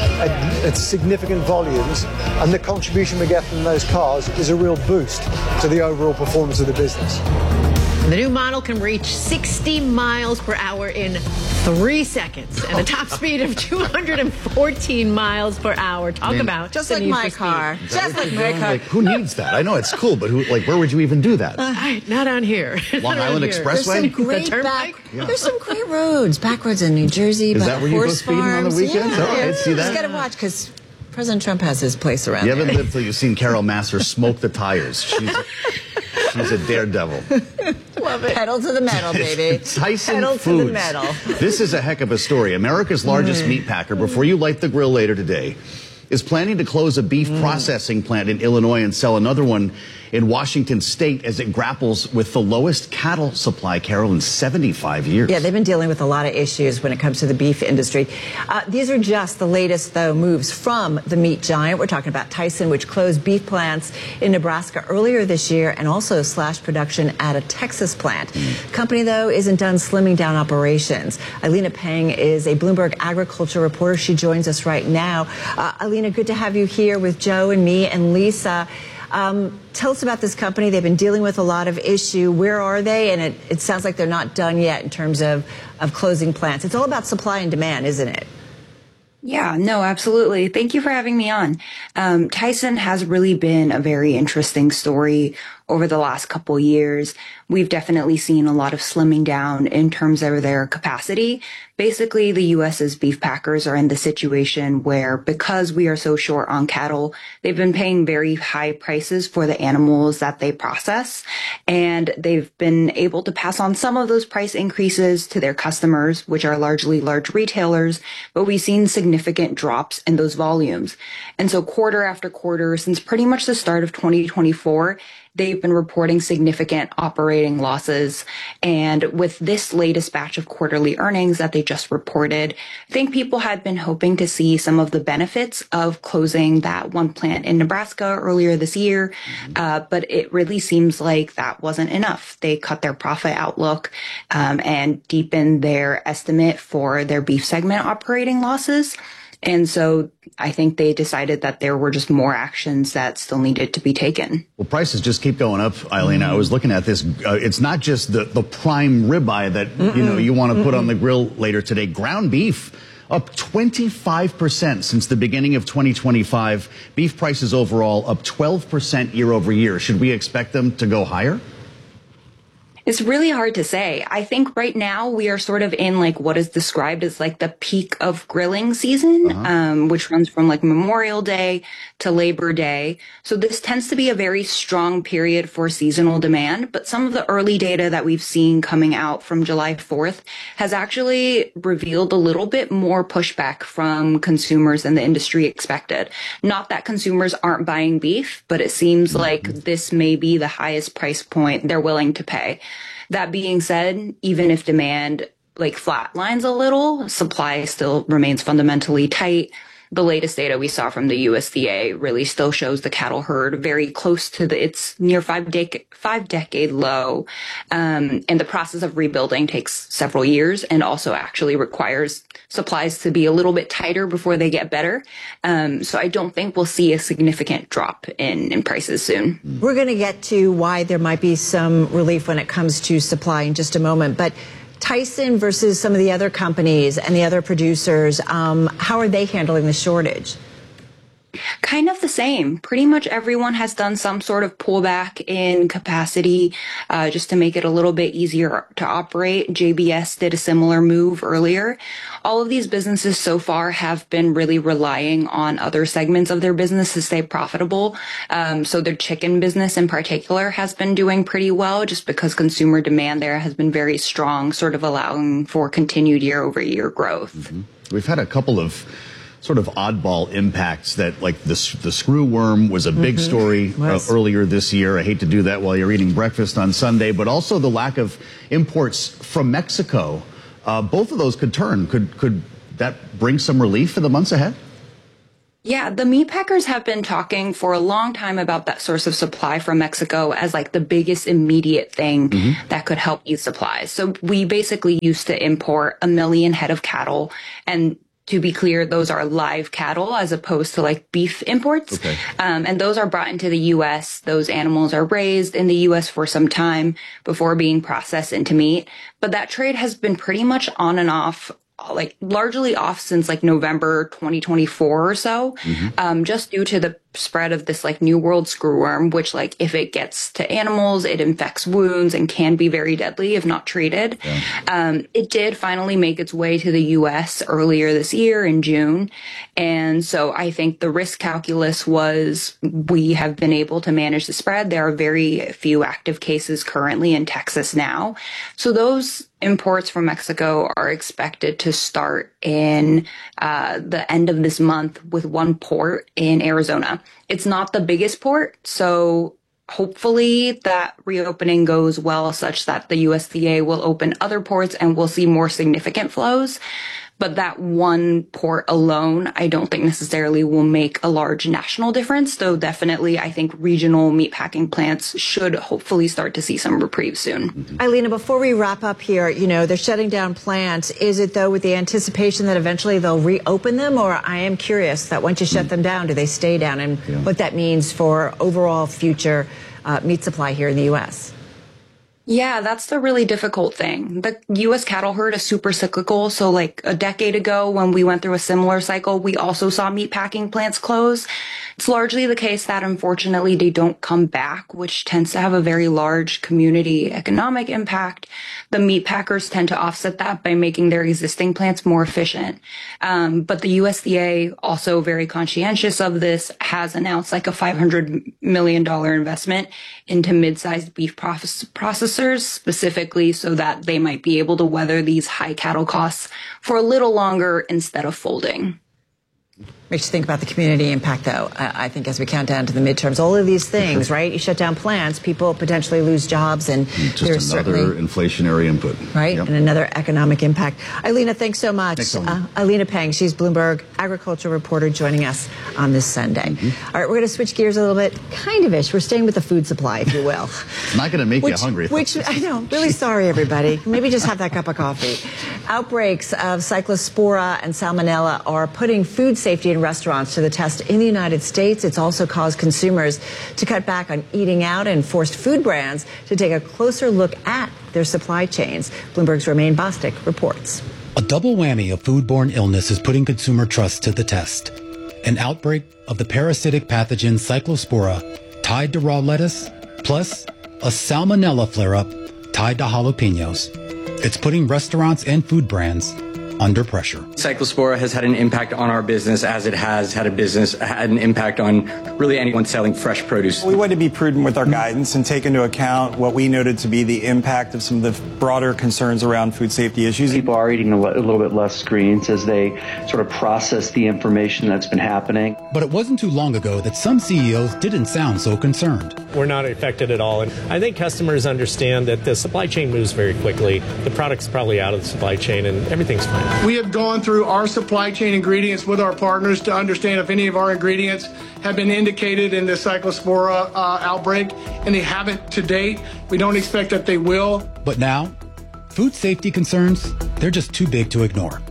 at significant volumes, and the contribution we get from those cars is a real boost to the overall performance of the business. The new model can reach 60 miles per hour in 3 seconds and a top speed of 214 miles per hour. Talk about just like my car. Just like my car. Like, who needs that? I know it's cool, but where would you even do that? Not on here. Long Island Expressway? There's some great roads. Back roads in New Jersey. Is that where you go speeding on the weekends? Yeah. All right, see that? You just got to watch because President Trump has his place around You there. haven't lived till you've seen Carol Massar smoke the tires. She's a daredevil. Love it. Pedal to the metal, baby. Tyson Pedal Foods. to the metal. This is a heck of a story. America's largest meat packer, before you light the grill later today, is planning to close a beef processing plant in Illinois and sell another one in Washington State as it grapples with the lowest cattle supply, Carol, in 75 years. Yeah, they've been dealing with a lot of issues when it comes to the beef industry. These are just the latest, though, moves from the meat giant. We're talking about Tyson, which closed beef plants in Nebraska earlier this year and also slashed production at a Texas plant. Company, though, isn't done slimming down operations. Alina Peng is a Bloomberg agriculture reporter. She joins us right now. Alina, good to have you here with Joe and me and Lisa. Tell us about this company. They've been dealing with a lot of issue. Where are they? And it sounds like they're not done yet in terms of closing plants. It's all about supply and demand, isn't it? Yeah, no, absolutely. Thank you for having me on. Tyson has really been a very interesting story over the last couple years. We've definitely seen a lot of slimming down in terms of their capacity. Basically, the U.S.'s beef packers are in the situation where, because we are so short on cattle, they've been paying very high prices for the animals that they process. And they've been able to pass on some of those price increases to their customers, which are largely large retailers, but we've seen significant drops in those volumes. And so quarter after quarter, since pretty much the start of 2024, they've been reporting significant operating losses. And with this latest batch of quarterly earnings that they just reported, I think people had been hoping to see some of the benefits of closing that one plant in Nebraska earlier this year. But it really seems like that wasn't enough. They cut their profit outlook and deepened their estimate for their beef segment operating losses. And so I think they decided that there were just more actions that still needed to be taken. Well, prices just keep going up, Eileen. I was looking at this. It's not just the prime ribeye that you want to put on the grill later today. Ground beef up 25% since the beginning of 2025. Beef prices overall up 12% year over year. Should we expect them to go higher? It's really hard to say. I think right now we are sort of in like what is described as like the peak of grilling season, which runs from like Memorial Day to Labor Day. So this tends to be a very strong period for seasonal demand. But some of the early data that we've seen coming out from July 4th has actually revealed a little bit more pushback from consumers than the industry expected. Not that consumers aren't buying beef, but it seems like this may be the highest price point they're willing to pay. That being said, even if demand like flatlines a little, supply still remains fundamentally tight. The latest data we saw from the USDA really still shows the cattle herd very close to its near five decade low. And the process of rebuilding takes several years and also actually requires supplies to be a little bit tighter before they get better. So I don't think we'll see a significant drop in prices soon. We're going to get to why there might be some relief when it comes to supply in just a moment. But Tyson versus some of the other companies and the other producers, how are they handling the shortage? Kind of the same. Pretty much everyone has done some sort of pullback in capacity just to make it a little bit easier to operate. JBS did a similar move earlier. All of these businesses so far have been really relying on other segments of their business to stay profitable. So their chicken business in particular has been doing pretty well just because consumer demand there has been very strong, sort of allowing for continued year-over-year growth. Mm-hmm. We've had a couple of sort of oddball impacts that, like the screw worm was a big story earlier this year. I hate to do that while you're eating breakfast on Sunday, but also the lack of imports from Mexico. Both of those could turn. Could that bring some relief for the months ahead? Yeah, the meat packers have been talking for a long time about that source of supply from Mexico as like the biggest immediate thing that could help ease supplies. So we basically used to import 1 million head of cattle, and to be clear, those are live cattle as opposed to like beef imports. Okay. And those are brought into the U.S. Those animals are raised in the U.S. for some time before being processed into meat. But that trade has been pretty much on and off, like largely off since like November 2024 or so, just due to the spread of this like New World screwworm, which like if it gets to animals, it infects wounds and can be very deadly if not treated. Yeah. It did finally make its way to the U.S. earlier this year in June. And so I think the risk calculus was we have been able to manage the spread. There are very few active cases currently in Texas now. So those imports from Mexico are expected to start in the end of this month with one port in Arizona. It's not the biggest port, so hopefully that reopening goes well such that the USDA will open other ports and we'll see more significant flows. But that one port alone, I don't think necessarily will make a large national difference, though definitely I think regional meatpacking plants should hopefully start to see some reprieve soon. Ailina, before we wrap up here, you know, they're shutting down plants. Is it, though, with the anticipation that eventually they'll reopen them? Or I am curious that once you shut them down, do they stay down? And what that means for overall future meat supply here in the U.S.? Yeah, that's the really difficult thing. The U.S. cattle herd is super cyclical. So like a decade ago when we went through a similar cycle, we also saw meatpacking plants close. It's largely the case that unfortunately they don't come back, which tends to have a very large community economic impact. The meat packers tend to offset that by making their existing plants more efficient. But the USDA, also very conscientious of this, has announced like a $500 million investment into mid-sized beef processors, specifically so that they might be able to weather these high cattle costs for a little longer instead of folding. Makes you think about the community impact, though. I think as we count down to the midterms, all of these things, right? You shut down plants, people potentially lose jobs, and just another inflationary input. Right, and another economic impact. Ailina, thanks so much. Ailina Peng, she's Bloomberg agriculture reporter joining us on this Sunday. All right, we're going to switch gears a little bit, kind of-ish. We're staying with the food supply, if you will. It's not going to make you hungry. Which, I know, really sorry, everybody. Maybe just have that cup of coffee. Outbreaks of Cyclospora and Salmonella are putting food safety in restaurants to the test in the United States. It's also caused consumers to cut back on eating out and forced food brands to take a closer look at their supply chains. Bloomberg's Romaine Bostick reports. A double whammy of foodborne illness is putting consumer trust to the test. An outbreak of the parasitic pathogen Cyclospora tied to raw lettuce, plus a Salmonella flare-up tied to jalapenos. It's putting restaurants and food brands under pressure. Cyclospora has had an impact on our business as it has had an impact on really anyone selling fresh produce. We wanted to be prudent with our guidance and take into account what we noted to be the impact of some of the broader concerns around food safety issues. People are eating a little bit less screens as they sort of process the information that's been happening. But it wasn't too long ago that some CEOs didn't sound so concerned. We're not affected at all. And I think customers understand that the supply chain moves very quickly. The product's probably out of the supply chain and everything's fine. We have gone through our supply chain ingredients with our partners to understand if any of our ingredients have been indicated in the Cyclospora outbreak, and they haven't to date. We don't expect that they will. But now, food safety concerns, they're just too big to ignore.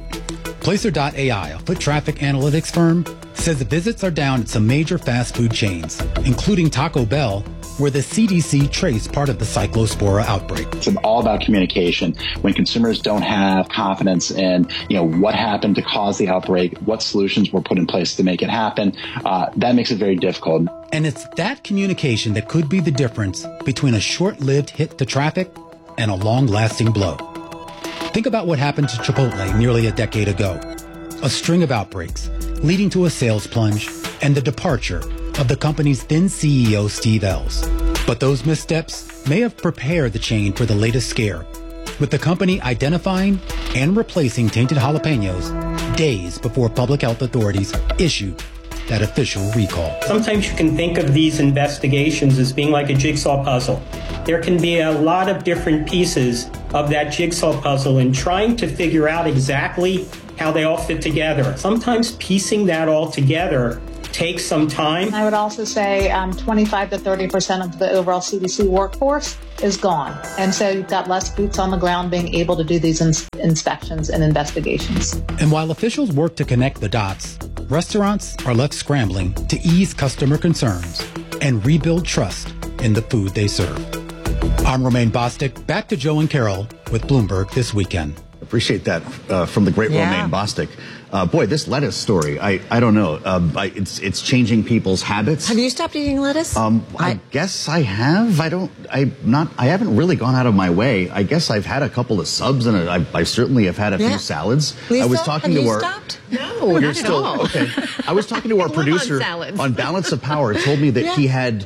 Placer.ai, a foot traffic analytics firm, says the visits are down at some major fast food chains, including Taco Bell, where the CDC traced part of the Cyclospora outbreak. It's all about communication. When consumers don't have confidence in, what happened to cause the outbreak, what solutions were put in place to make it happen, that makes it very difficult. And it's that communication that could be the difference between a short-lived hit to traffic and a long-lasting blow. Think about what happened to Chipotle nearly a decade ago. A string of outbreaks, leading to a sales plunge and the departure of the company's then CEO, Steve Ells. But those missteps may have prepared the chain for the latest scare, with the company identifying and replacing tainted jalapenos days before public health authorities issued that official recall. Sometimes you can think of these investigations as being like a jigsaw puzzle. There can be a lot of different pieces of that jigsaw puzzle, and trying to figure out exactly how they all fit together. Sometimes piecing that all together takes some time. I would also say 25 to 30% of the overall CDC workforce is gone. And so you've got less boots on the ground being able to do these inspections and investigations. And while officials work to connect the dots, restaurants are left scrambling to ease customer concerns and rebuild trust in the food they serve. I'm Romaine Bostick. Back to Joe and Carol with Bloomberg This Weekend. Appreciate that from the great Romaine Bostick. Boy, this lettuce story, I don't know. It's changing people's habits. Have you stopped eating lettuce? I guess I have. I haven't really gone out of my way. I guess I've had a couple of subs, and I certainly have had a few salads. Lisa, I was talking have to you our stopped? No, not at all. Okay. I was talking to our producer on Balance of Power. Told me that he had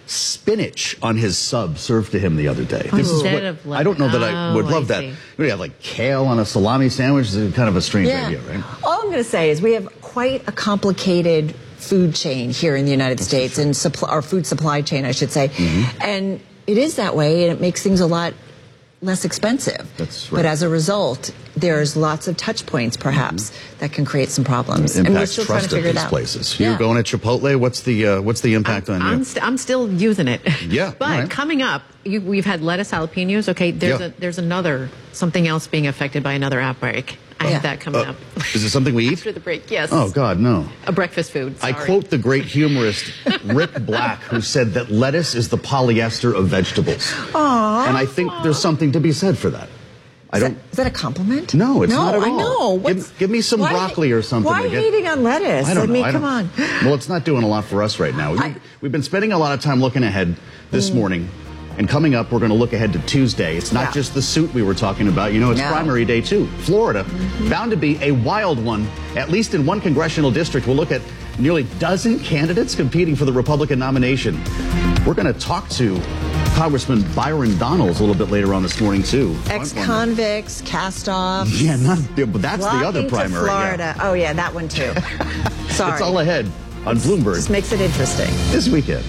spinach on his sub served to him the other day. This is what I don't know that I would love that. You have like kale on a salami sandwich. Is kind of a strange idea, right? All I'm going to say is we have quite a complicated food chain here in the United States, and our food supply chain, I should say. And it is that way, and it makes things a lot less expensive. That's right. But as a result, there's lots of touch points, perhaps, that can create some problems. It and we're impacts still trying to trust figure of it these out. places. You're going at Chipotle. What's the impact on you? I'm still using it. Yeah. But coming up, we've had lettuce, jalapenos. Okay, there's something else being affected by another outbreak. I have that coming up. Is it something we eat? After the break, yes. Oh, God, no. A breakfast food, sorry. I quote the great humorist Rick Black, who said that lettuce is the polyester of vegetables. Aww. And I think there's something to be said for that. Is that a compliment? No, it's not at all. I know. Give me some broccoli or something. Why hating on lettuce? I don't know. Come on. Well, it's not doing a lot for us right now. We've been spending a lot of time looking ahead this morning. And coming up, we're going to look ahead to Tuesday. It's not just the suit we were talking about. It's primary day, too. Florida, bound to be a wild one, at least in one congressional district. We'll look at nearly a dozen candidates competing for the Republican nomination. We're going to talk to Congressman Byron Donalds a little bit later on this morning, too. Ex-convicts, cast-offs. Yeah, but that's the other primary. To Florida. Oh, yeah, that one, too. Sorry. It's all ahead on Bloomberg. This makes it interesting. This weekend.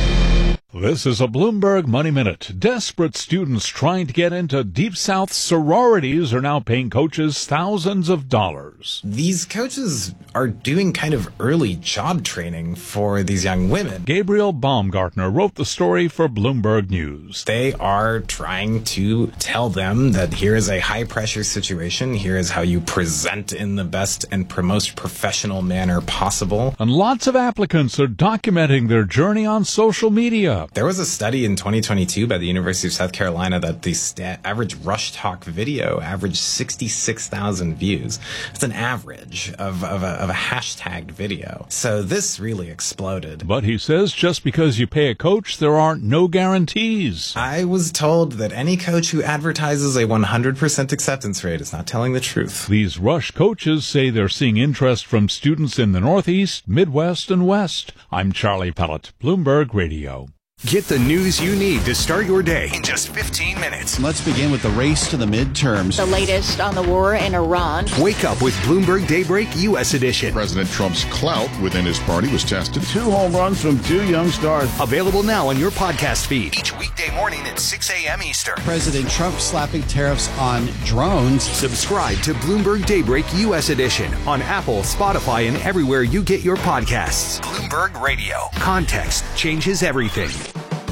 This is a Bloomberg Money Minute. Desperate students trying to get into Deep South sororities are now paying coaches thousands of dollars. These coaches are doing kind of early job training for these young women. Gabriel Baumgartner wrote the story for Bloomberg News. They are trying to tell them that here is a high-pressure situation. Here is how you present in the best and most professional manner possible. And lots of applicants are documenting their journey on social media. There was a study in 2022 by the University of South Carolina that the average Rush Talk video averaged 66,000 views. It's an average of a hashtagged video. So this really exploded. But he says just because you pay a coach, there aren't no guarantees. I was told that any coach who advertises a 100% acceptance rate is not telling the truth. These Rush coaches say they're seeing interest from students in the Northeast, Midwest, and West. I'm Charlie Pellet, Bloomberg Radio. Get the news you need to start your day in just 15 minutes. Let's begin with the race to the midterms. The latest on the war in Iran. Wake up with Bloomberg Daybreak U.S. Edition. President Trump's clout within his party was tested. 2 home runs from 2 young stars. Available now on your podcast feed. Each weekday morning at 6 a.m. Eastern. President Trump slapping tariffs on drones. Subscribe to Bloomberg Daybreak U.S. Edition on Apple, Spotify, and everywhere you get your podcasts. Bloomberg Radio. Context changes everything.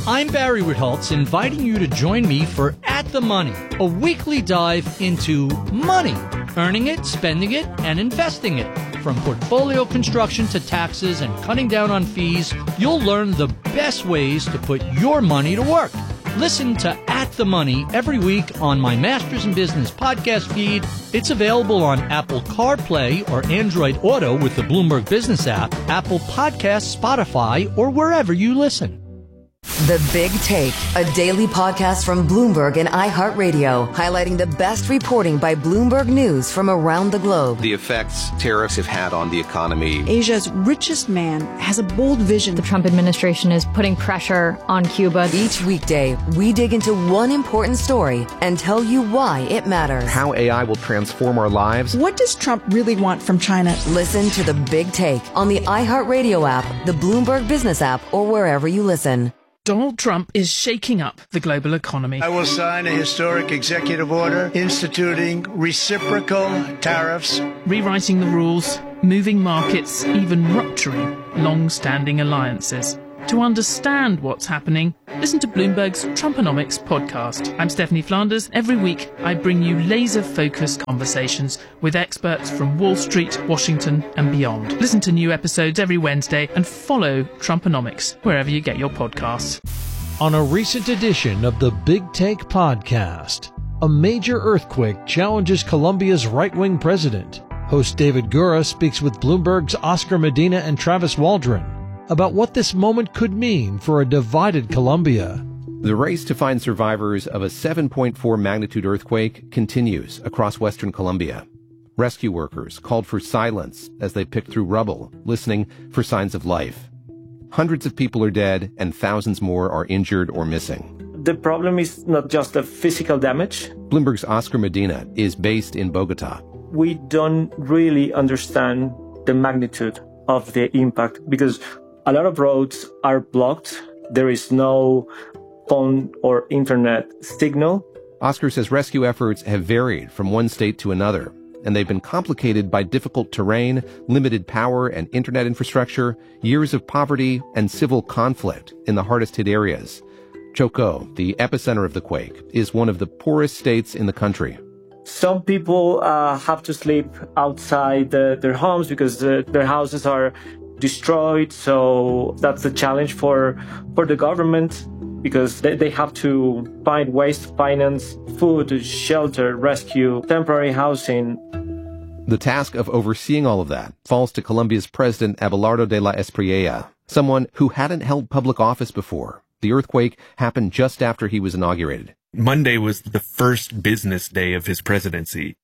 I'm Barry Ritholtz, inviting you to join me for At the Money, a weekly dive into money, earning it, spending it, and investing it. From portfolio construction to taxes and cutting down on fees, you'll learn the best ways to put your money to work. Listen to At the Money every week on my Masters in Business podcast feed. It's available on Apple CarPlay or Android Auto with the Bloomberg Business app, Apple Podcasts, Spotify, or wherever you listen. The Big Take, a daily podcast from Bloomberg and iHeartRadio, highlighting the best reporting by Bloomberg News from around the globe. The effects tariffs have had on the economy. Asia's richest man has a bold vision. The Trump administration is putting pressure on Cuba. Each weekday, we dig into one important story and tell you why it matters. How AI will transform our lives. What does Trump really want from China? Listen to The Big Take on the iHeartRadio app, the Bloomberg Business app, or wherever you listen. Donald Trump is shaking up the global economy. I will sign a historic executive order instituting reciprocal tariffs, rewriting the rules, moving markets, even rupturing long-standing alliances. To understand what's happening, listen to Bloomberg's Trumponomics podcast. I'm Stephanie Flanders. Every week, I bring you laser-focused conversations with experts from Wall Street, Washington, and beyond. Listen to new episodes every Wednesday and follow Trumponomics wherever you get your podcasts. On a recent edition of the Big Take podcast, a major earthquake challenges Colombia's right-wing president. Host David Gura speaks with Bloomberg's Oscar Medina and Travis Waldron about what this moment could mean for a divided Colombia. The race to find survivors of a 7.4 magnitude earthquake continues across western Colombia. Rescue workers called for silence as they picked through rubble, listening for signs of life. Hundreds of people are dead and thousands more are injured or missing. The problem is not just the physical damage. Bloomberg's Oscar Medina is based in Bogota. We don't really understand the magnitude of the impact because a lot of roads are blocked. There is no phone or internet signal. Oscar says rescue efforts have varied from one state to another, and they've been complicated by difficult terrain, limited power and internet infrastructure, years of poverty, and civil conflict in the hardest hit areas. Chocó, the epicenter of the quake, is one of the poorest states in the country. Some people have to sleep outside their homes because their houses are destroyed. So that's a challenge for the government because they have to find ways to finance food, shelter, rescue, temporary housing. The task of overseeing all of that falls to Colombia's president Abelardo de la Espriella, someone who hadn't held public office before. The earthquake happened just after he was inaugurated. Monday was the first business day of his presidency.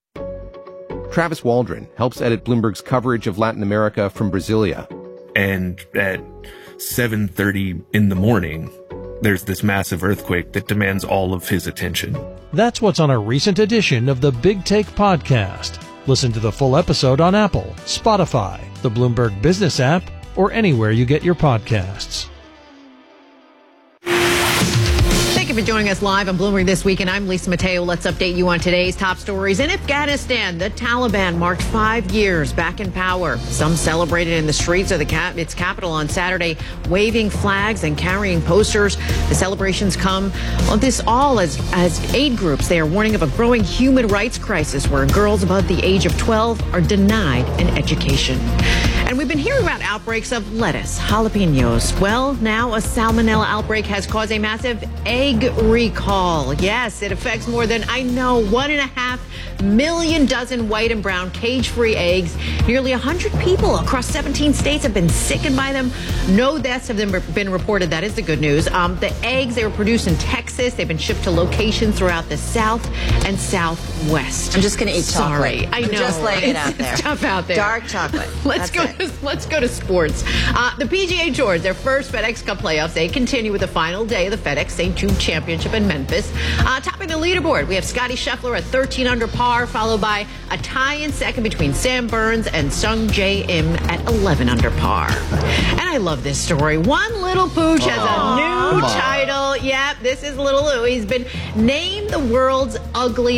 Travis Waldron helps edit Bloomberg's coverage of Latin America from Brasilia. And at 7:30 in the morning, there's this massive earthquake that demands all of his attention. That's what's on a recent edition of the Big Take podcast. Listen to the full episode on Apple, Spotify, the Bloomberg Business app, or anywhere you get your podcasts. Thank you for joining us live on Bloomberg This Week, and I'm Lisa Mateo. Let's update you on today's top stories. In Afghanistan, the Taliban marked 5 years back in power. Some celebrated in the streets of its capital on Saturday, waving flags and carrying posters. The celebrations come on this all as aid groups. They are warning of a growing human rights crisis where girls above the age of 12 are denied an education. And we've been hearing about outbreaks of lettuce, jalapenos. Well, now a salmonella outbreak has caused a massive egg recall. Yes, it affects more than, 1.5 million dozen white and brown cage-free eggs. Nearly 100 people across 17 states have been sickened by them. No deaths have been reported. That is the good news. The eggs, they were produced in Texas. They've been shipped to locations throughout the South and Southwest. I'm just going to eat chocolate. Sorry, I know. Just laying it out there. It's tough out there. Dark chocolate. Let's go to sports. The PGA Tour, their first FedEx Cup playoffs, they continue with the final day of the FedEx St. Jude Championship in Memphis. Topping the leaderboard, we have Scotty Scheffler at 13 under par, followed by a tie in second between Sam Burns and Sung Jae Im at 11 under par. And I love this story. One Little Pooch has a new title. Yep, this is Little Lou. He's been named the world's ugliest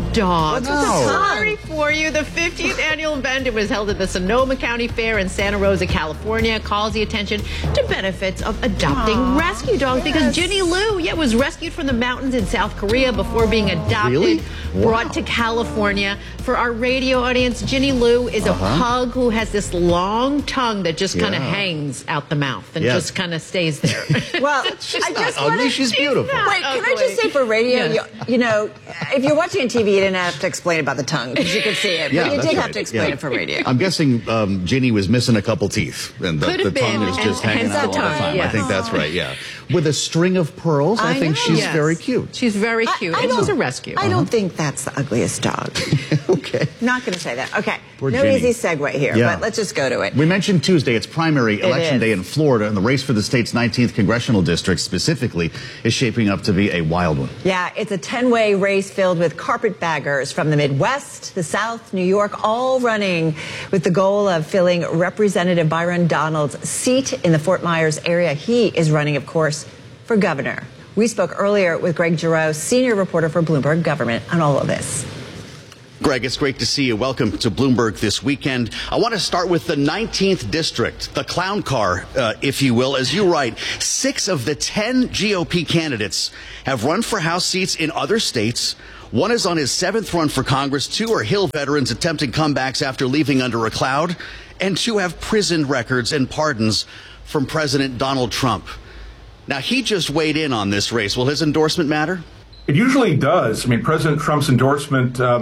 dog. What's with the tongue? Sorry for you. The 50th annual event, it was held at the Sonoma County Fair in Santa Rosa, California, calls the attention to benefits of adopting rescue dogs because Ginny Lou, was rescued from the mountains in South Korea before being adopted, brought to California. For our radio audience, Ginny Lou is a pug who has this long tongue that just kind of hangs out the mouth and just kind of stays there. Well, she's not ugly. She's beautiful. Wait, can I just say for radio, you know, if you're watching on TV, you didn't have to explain about the tongue because you could see it. But you did have to explain it for radio. I'm guessing Ginny was missing a couple teeth, and the tongue is just hanging out all the time. I think that's right. Yeah, with a string of pearls. I think she's very cute. She's very cute. And she's a rescue. I don't think that's the ugliest dog. Okay. Not going to say that. Okay. Poor no Ginny. easy segue here, but let's just go to it. We mentioned Tuesday. It's primary election day in Florida, and the race for the state's 19th congressional district specifically is shaping up to be a wild one. Yeah, it's a 10-way race filled with carpetbaggers from the Midwest, the South, New York, all running with the goal of filling Representative Byron Donalds' seat in the Fort Myers area. He is running, of course, for governor. We spoke earlier with Greg Giroux, senior reporter for Bloomberg Government, on all of this. Greg, it's great to see you. Welcome to Bloomberg this weekend. I want to start with the 19th district, the clown car, if you will. As you write, 6 of the 10 GOP candidates have run for House seats in other states. One is on his 7th run for Congress. 2 are Hill veterans attempting comebacks after leaving under a cloud. And 2 have prison records and pardons from President Donald Trump. Now, he just weighed in on this race. Will his endorsement matter? It usually does. I mean, President Trump's endorsement, his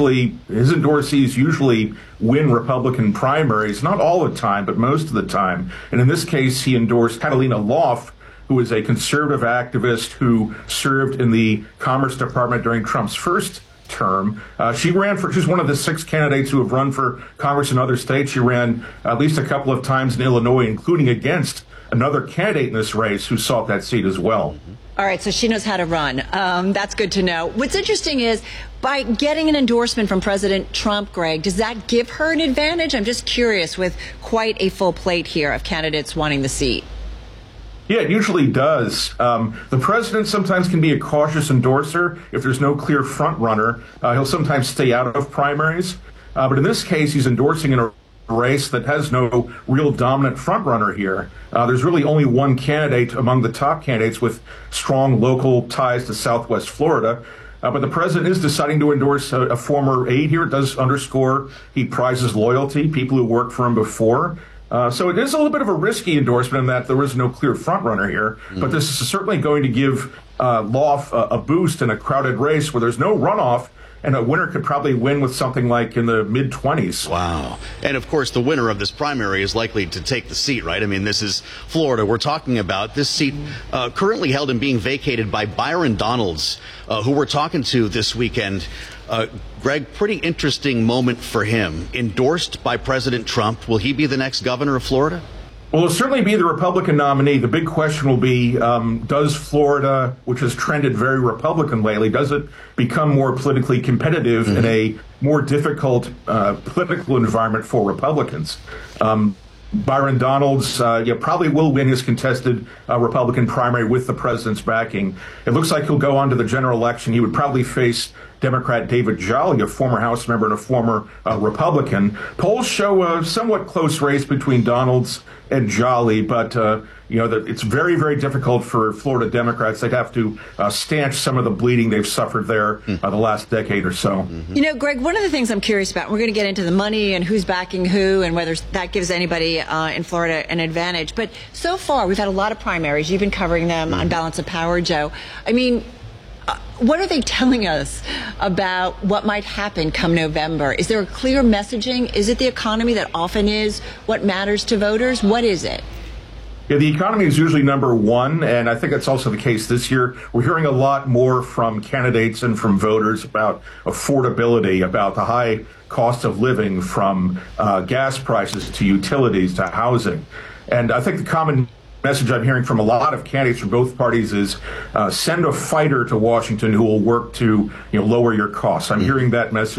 endorsees usually win Republican primaries, not all the time, but most of the time. And in this case, he endorsed Catalina Loff, who is a conservative activist who served in the Commerce Department during Trump's first term. She's one of the 6 candidates who have run for Congress in other states. She ran at least a couple of times in Illinois, including against another candidate in this race who sought that seat as well. All right, so she knows how to run. That's good to know. What's interesting is, by getting an endorsement from President Trump, Greg, does that give her an advantage? I'm just curious, with quite a full plate here of candidates wanting the seat. Yeah, it usually does. The president sometimes can be a cautious endorser. If there's no clear front runner, he'll sometimes stay out of primaries. But in this case, he's endorsing in a race that has no real dominant front runner here. There's really only one candidate among the top candidates with strong local ties to Southwest Florida. But the president is deciding to endorse a former aide here. It does underscore he prizes loyalty, people who worked for him before. So it is a little bit of a risky endorsement in that there is no clear front runner here. But this is certainly going to give Loff a boost in a crowded race where there's no runoff. And a winner could probably win with something like in the mid-20s. Wow. And, of course, the winner of this primary is likely to take the seat, right? I mean, this is Florida we're talking about. This seat currently held and being vacated by Byron Donalds, who we're talking to this weekend. Greg, pretty interesting moment for him. Endorsed by President Trump. Will he be the next governor of Florida? Well, it'll certainly be the Republican nominee. The big question will be, does Florida, which has trended very Republican lately, does it become more politically competitive in a more difficult political environment for Republicans? Byron Donalds probably will win his contested Republican primary with the president's backing. It looks like he'll go on to the general election. He would probably face Democrat David Jolly, a former House member and a former Republican. Polls show a somewhat close race between Donalds and Jolly, but it's very, very difficult for Florida Democrats. They'd have to stanch some of the bleeding they've suffered there the last decade or so. You know, Greg, one of the things I'm curious about, we're going to get into the money and who's backing who and whether that gives anybody in Florida an advantage. But so far, we've had a lot of primaries. You've been covering them on Balance of Power, Joe. I mean, what are they telling us about what might happen come November? Is there a clear messaging? Is it the economy that often is what matters to voters? What is it? Yeah, the economy is usually number one, and I think that's also the case this year. We're hearing a lot more from candidates and from voters about affordability, about the high cost of living, from gas prices to utilities to housing. And I think the common message I'm hearing from a lot of candidates from both parties is send a fighter to Washington who will work to lower your costs. I'm hearing that message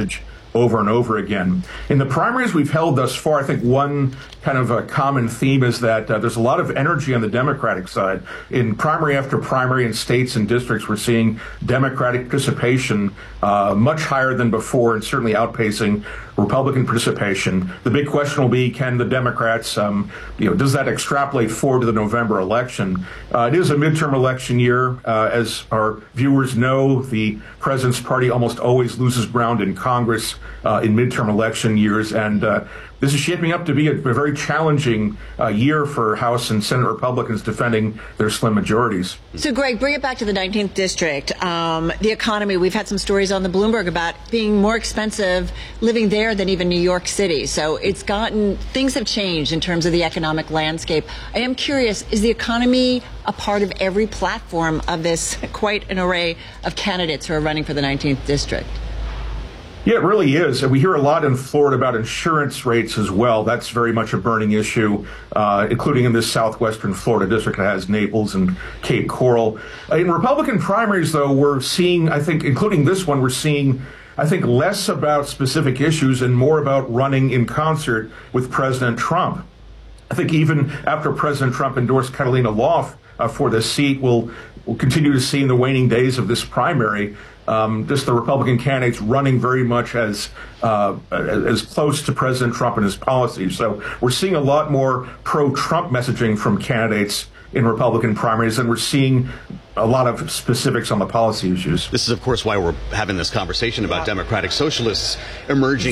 over and over again. In the primaries we've held thus far, I think one kind of a common theme is that there's a lot of energy on the Democratic side. In primary after primary in states and districts, we're seeing Democratic participation much higher than before and certainly outpacing Republican participation. The big question will be, can the Democrats, does that extrapolate forward to the November election? It is a midterm election year. As our viewers know, the president's party almost always loses ground in Congress in midterm election years, and this is shaping up to be a very challenging year for House and Senate Republicans defending their slim majorities. So, Greg, bring it back to the 19th District. The economy, we've had some stories on the Bloomberg about being more expensive living there than even New York City. So things have changed in terms of the economic landscape. I am curious, is the economy a part of every platform of this quite an array of candidates who are running for the 19th District? Yeah, it really is. And we hear a lot in Florida about insurance rates as well. That's very much a burning issue, including in this southwestern Florida district that has Naples and Cape Coral. In Republican primaries, though, we're seeing, I think, including this one, we're seeing, I think, less about specific issues and more about running in concert with President Trump. I think even after President Trump endorsed Catalina Loft for this seat, we'll continue to see in the waning days of this primary just the Republican candidates running very much as close to President Trump and his policies. So we're seeing a lot more pro-Trump messaging from candidates in Republican primaries, and we're seeing a lot of specifics on the policy issues. This is, of course, why we're having this conversation about Democratic Socialists emerging